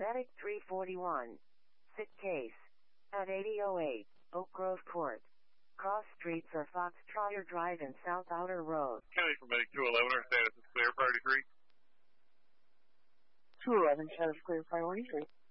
Medic 341. Sit case. At 8008, Oak Grove Court. Cross streets are Foxtrotter Drive and South Outer Road. County for Medic 211, our status is clear, priority 3. 211, status clear, priority 3.